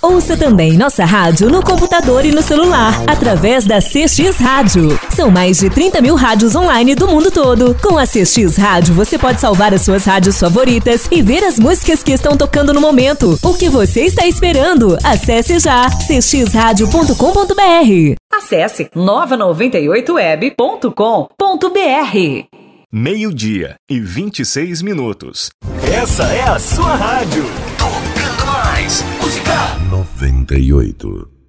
Ouça também nossa rádio no computador e no celular, através da CX Rádio. São mais de 30 mil rádios online do mundo todo. Com a CX Rádio, você pode salvar as suas rádios favoritas e ver as músicas que estão tocando no momento. O que você está esperando? Acesse já cxradio.com.br. Acesse nova98web.com.br. 12:26. Essa é a sua rádio. Tocando mais música. 98.